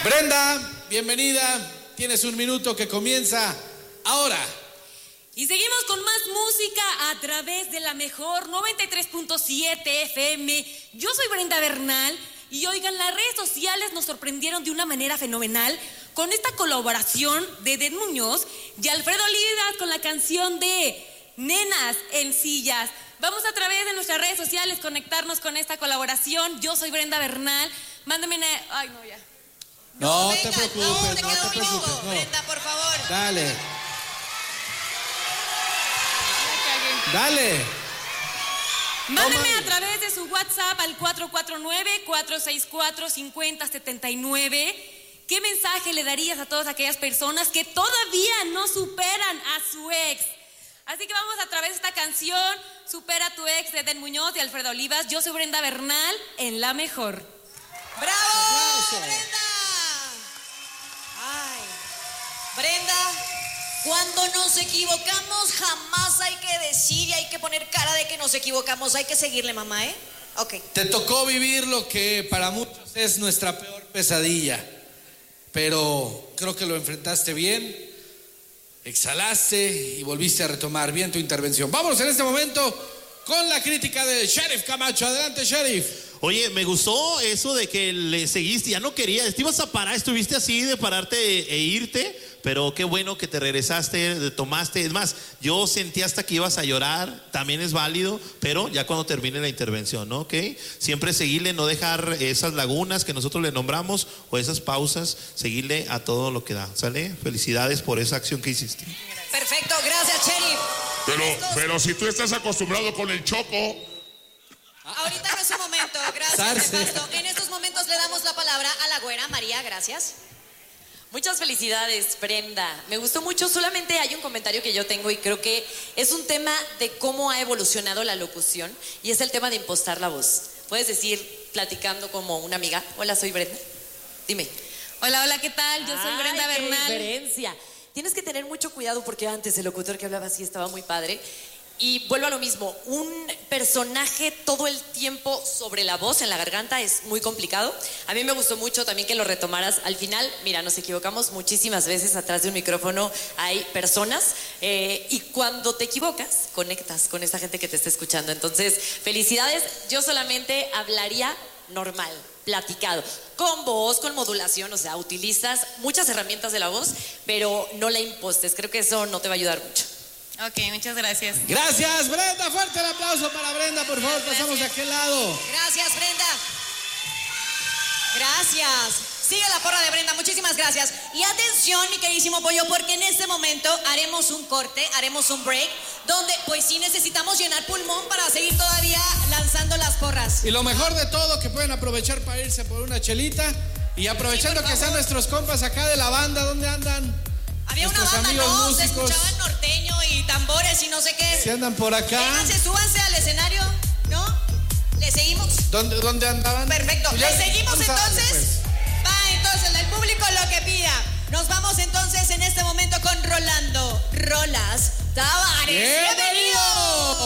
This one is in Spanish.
Brenda, bienvenida. Tienes un minuto que comienza ahora. Y seguimos con más música a través de la mejor 93.7 FM. Yo soy Brenda Bernal y oigan, las redes sociales nos sorprendieron de una manera fenomenal con esta colaboración de Edén Muñoz y Alfredo Olivas con la canción de Nenas en Sillas. Vamos a través de nuestras redes sociales conectarnos con esta colaboración. Yo soy Brenda Bernal. Mándame una... Ay, no, ya. No, venga, te preocupes, no te preocupes. no. Brenda, por favor. Dale. Dale. Mándeme a través de su WhatsApp al 449-464-5079. ¿Qué mensaje le darías a todas aquellas personas que todavía no superan a su ex? Así que vamos a través de esta canción, Supera a tu ex, de Edén Muñoz y Alfredo Olivas. Yo soy Brenda Bernal, en La Mejor. ¡Bravo, Brenda! Ay, Brenda, cuando nos equivocamos jamás hay que decir y hay que poner cara de que nos equivocamos. Hay que seguirle, mamá, ¿eh? Ok. Te tocó vivir lo que para muchos es nuestra peor pesadilla, pero creo que lo enfrentaste bien, exhalaste y volviste a retomar bien tu intervención. Vámonos en este momento con la crítica de Sheriff Camacho. Adelante, Sheriff. Oye, me gustó eso de que le seguiste, ya no querías, te ibas a parar, estuviste así de pararte e irte, pero qué bueno que te regresaste, tomaste. Es más, yo sentí hasta que ibas a llorar, también es válido, pero ya cuando termine la intervención, ¿no? ¿Ok? Siempre seguirle, no dejar esas lagunas que nosotros le nombramos o esas pausas, seguirle a todo lo que da, ¿sale? Felicidades por esa acción que hiciste. Perfecto, gracias, Sheriff. Pero si tú estás acostumbrado con el choco. Ahorita no es su momento, gracias, Nefasto. En estos momentos le damos la palabra a la güera María, gracias. Muchas felicidades, Brenda. Me gustó mucho. Solamente hay un comentario que yo tengo y creo que es un tema de cómo ha evolucionado la locución y es el tema de impostar la voz. Puedes decir, platicando como una amiga, hola, soy Brenda. Dime. Hola, hola, ¿qué tal? Yo soy Brenda Bernal. ¡Qué diferencia! Tienes que tener mucho cuidado porque antes el locutor que hablaba así estaba muy padre. Y vuelvo a lo mismo, un personaje todo el tiempo sobre la voz, en la garganta, es muy complicado. A mí me gustó mucho también que lo retomaras. Al final, mira, nos equivocamos muchísimas veces. Atrás de un micrófono hay personas y cuando te equivocas, conectas con esa gente que te está escuchando. Entonces, felicidades. Yo solamente hablaría normal, platicado, con voz, con modulación. O sea, utilizas muchas herramientas de la voz, pero no la impostes. Creo que eso no te va a ayudar mucho. Ok, muchas gracias. Gracias, Brenda. Fuerte el aplauso para Brenda, por favor. Pasamos de aquel lado. Gracias, Brenda. Gracias. Sigue la porra de Brenda, muchísimas gracias. Y atención, mi queridísimo pollo, porque en este momento haremos un corte, haremos un break, donde pues sí necesitamos llenar pulmón para seguir todavía lanzando las porras. Y lo mejor de todo, que pueden aprovechar para irse por una chelita. Y aprovechando Sí, que están nuestros compas acá de la banda, ¿dónde andan? Había una Nuestros banda, amigos no, se músicos. escuchaban norteño y tambores y no sé qué. Si andan por acá. Vénganse, súbanse al escenario, ¿no? ¿Le seguimos? ¿Dónde andaban? Perfecto, Pues ¿le ya, seguimos vamos a darle, entonces? pues. Va, entonces, el público lo que pida. Nos vamos entonces en este momento con Rolando Rolas Tavares. ¡Bienvenido!